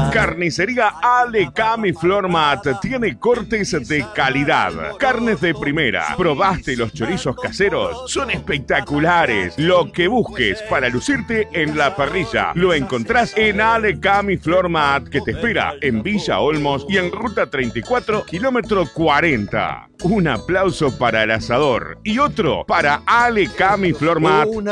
Carnicería Alecami Flormat tiene cortes de calidad. Carnes de primera. ¿Probaste los chorizos caseros? Son espectaculares. Lo que busques para lucirte en la parrilla lo encontrás en Alecami Flormat, que te espera en Villa Olmos y en Ruta 34, kilómetro 40. Un aplauso para el asador y otro para Alecami Flormat.